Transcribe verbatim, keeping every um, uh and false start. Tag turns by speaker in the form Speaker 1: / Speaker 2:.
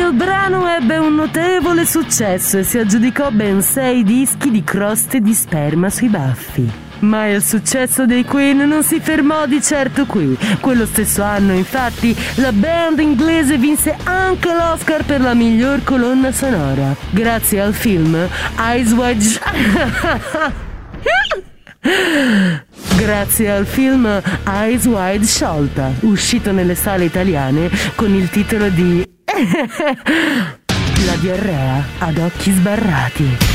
Speaker 1: Il brano ebbe un notevole successo e si aggiudicò ben sei dischi di croste di sperma sui baffi. Ma il successo dei Queen non si fermò di certo qui. Quello stesso anno, infatti, la band inglese vinse anche l'Oscar per la miglior colonna sonora, grazie al film Eyes Wide Shut. Grazie al film Eyes Wide Shut, uscito nelle sale italiane con il titolo di La diarrea ad occhi sbarrati.